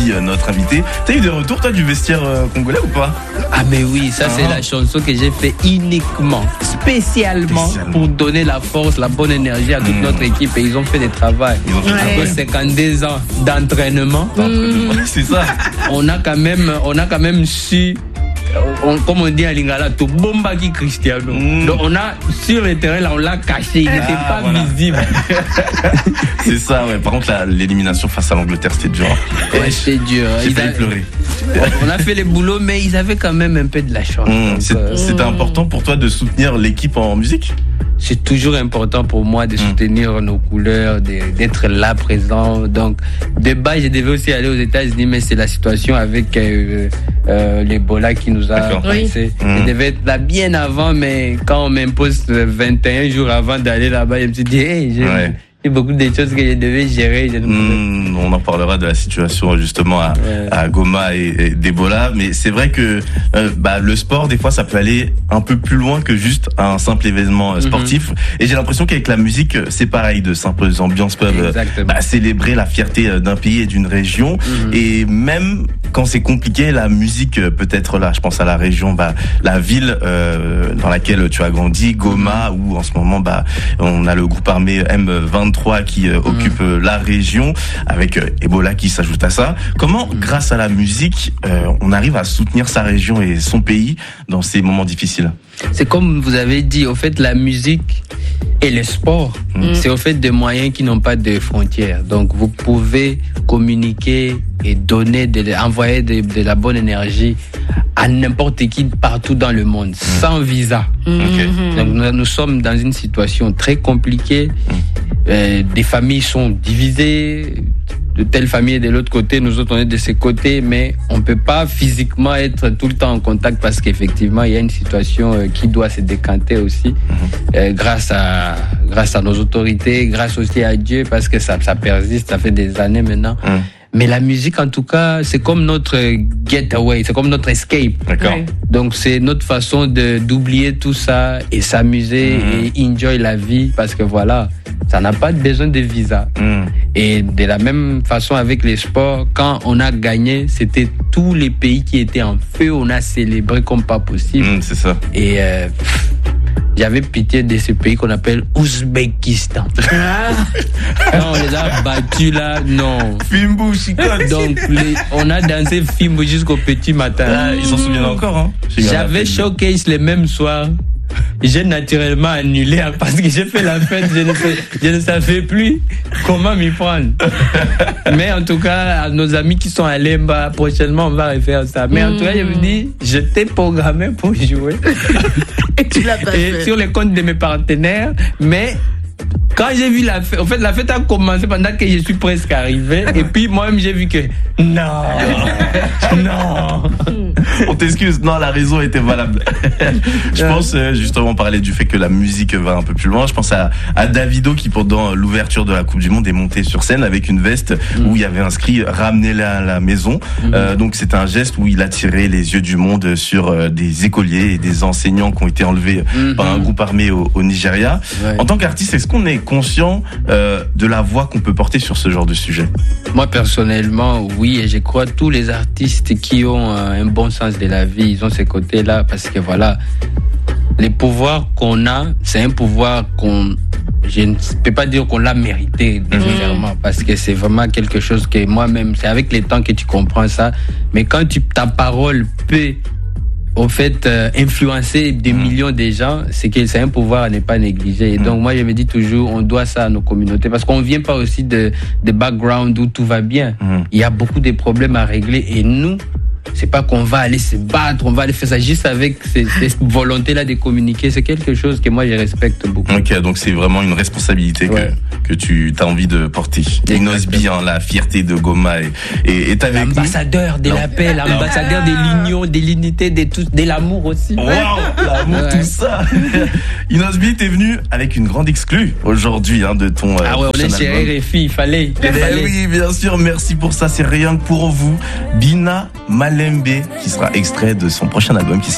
Mehdi, notre invité. T'as eu des retours, toi, du vestiaire congolais ou pas? Ah mais oui, ça c'est la chanson que j'ai fait uniquement, spécialement pour donner la force, la bonne énergie à toute notre équipe, et ils ont fait des travaux. Après 52 ans d'entraînement, c'est ça. On a quand même su, comme on dit à Lingala, tout bomba qui Cristiano. Donc on a sur le terrain là, on l'a caché, il n'était pas visible. C'est ça, ouais. Par contre, l'élimination face à l'Angleterre, c'était dur. Ouais, c'était dur. J'ai failli pleurer. On a fait les boulots, mais ils avaient quand même un peu de la chance. C'était important pour toi de soutenir l'équipe en musique? C'est toujours important pour moi de soutenir nos couleurs, d'être là présent. Donc, de base, je devais aussi aller aux États-Unis, mais c'est la situation avec l'Ebola qui nous a coincés. Je devais être là bien avant, mais quand on m'impose 21 jours avant d'aller là-bas, je me suis dit, j'ai beaucoup de choses que je devais gérer. On en parlera de la situation justement à Goma et d'Ebola, mais c'est vrai que le sport, des fois, ça peut aller un peu plus loin que juste un simple événement sportif. Et j'ai l'impression qu'avec la musique, c'est pareil, de simples ambiances peuvent célébrer la fierté d'un pays et d'une région. Et même quand c'est compliqué, la musique peut être là. Je pense à la région, la ville dans laquelle tu as grandi, Goma, où en ce moment, on a le groupe armé M23 qui occupe la région, avec Ebola qui s'ajoute à ça. Comment, grâce à la musique, on arrive à soutenir sa région et son pays dans ces moments difficiles? C'est comme vous avez dit, au fait, la musique et le sport, c'est au fait des moyens qui n'ont pas de frontières. Donc, vous pouvez communiquer et envoyer de la bonne énergie à n'importe qui partout dans le monde, sans visa. Donc, nous sommes dans une situation très compliquée. Des familles sont divisées, de telle famille et de l'autre côté, nous autres on est de ce côté, mais on peut pas physiquement être tout le temps en contact parce qu'effectivement il y a une situation qui doit se décanter aussi, grâce à nos autorités, grâce aussi à Dieu, parce que ça persiste, ça fait des années maintenant. Mais la musique, en tout cas, c'est comme notre getaway, c'est comme notre escape. D'accord. Donc, c'est notre façon d'oublier tout ça et s'amuser et enjoy la vie, parce que voilà, ça n'a pas besoin de visa. Et de la même façon avec les sports, quand on a gagné, c'était tous les pays qui étaient en feu, on a célébré comme pas possible. C'est ça. Et j'avais pitié de ce pays qu'on appelle Ouzbékistan. Quand on les a battus là, non. Fimbo, chicote. Donc, on a dansé Fimbo jusqu'au petit matin. Ils s'en souviennent encore, hein? J'avais showcase le même soir. J'ai naturellement annulé parce que j'ai fait la fête, je ne savais plus comment m'y prendre. Mais en tout cas, à nos amis qui sont allés, prochainement on va refaire ça. Mais en tout cas, je me dis, je t'ai programmé pour jouer. Et tu l'as pas fait. Sur les comptes de mes partenaires, mais quand j'ai vu la fête, en fait, la fête a commencé pendant que je suis presque arrivé. Et puis, moi-même, j'ai vu que non. On t'excuse, non, la raison était valable. Je pense, justement, parler du fait que la musique va un peu plus loin. Je pense à Davido qui, pendant l'ouverture de la Coupe du Monde, est monté sur scène avec une veste où il y avait inscrit « Ramenez-la à la maison ». Donc, c'est un geste où il attirait les yeux du monde sur des écoliers et des enseignants qui ont été enlevés par un groupe armé au Nigeria. En tant qu'artiste, est-ce qu'on est conscient de la voix qu'on peut porter sur ce genre de sujet? Moi, personnellement, oui, et je crois que tous les artistes qui ont un bon sens de la vie, ils ont ce côté-là, parce que voilà, les pouvoirs qu'on a, c'est un pouvoir je ne peux pas dire qu'on l'a mérité nécessairement, parce que c'est vraiment quelque chose que moi-même, c'est avec le temps que tu comprends ça, mais quand ta parole peut au fait influencer des millions de gens, c'est un pouvoir à ne pas négliger. Et donc moi je me dis toujours, on doit ça à nos communautés, parce qu'on vient pas aussi de background où tout va bien. Il y a beaucoup de problèmes à régler, et nous, c'est pas qu'on va aller se battre, on va aller faire ça juste avec cette volonté-là de communiquer. C'est quelque chose que moi je respecte beaucoup. Ok, donc c'est vraiment une responsabilité que tu as envie de porter. Inosbi, la fierté de Goma est avec nous. L'ambassadeur de la paix, l'ambassadeur de l'union, de l'unité, de l'amour aussi. Wow, l'amour, tout ça. Inosbi, t'es venu avec une grande exclue aujourd'hui de ton on est chez RFI, il fallait. Oui, bien sûr, merci pour ça. C'est rien que pour vous. Bina Malembe, qui sera extrait de son prochain album qui